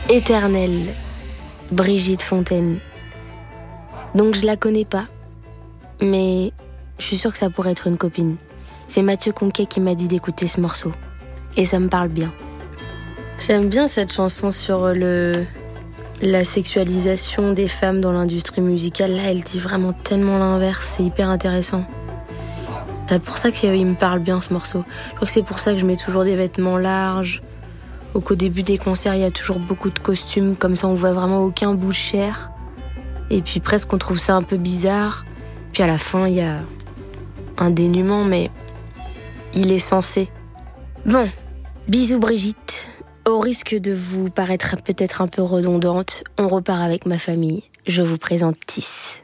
éternelle Brigitte Fontaine. Donc je la connais pas, mais je suis sûre que ça pourrait être une copine. C'est Mathieu Conquet qui m'a dit d'écouter ce morceau. Et ça me parle bien. J'aime bien cette chanson sur la sexualisation des femmes dans l'industrie musicale. Là, elle dit vraiment tellement l'inverse. C'est hyper intéressant. C'est pour ça qu'il me parle bien, ce morceau. Je crois que c'est pour ça que je mets toujours des vêtements larges. Ou qu'au début des concerts, il y a toujours beaucoup de costumes. Comme ça, on voit vraiment aucun bout de chair. Et puis presque, on trouve ça un peu bizarre. Puis à la fin, il y a un dénuement, mais il est censé. Bon, bisous Brigitte. Au risque de vous paraître peut-être un peu redondante, on repart avec ma famille. Je vous présente Tis.